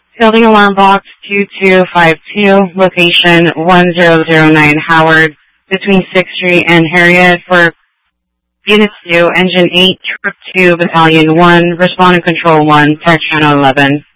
Building alarm box 2252, location 1009 Howard, between 6th Street and Harriet for Unit 2, Engine 8, Troop 2, Battalion 1, Responding Control 1, Tech Channel 11.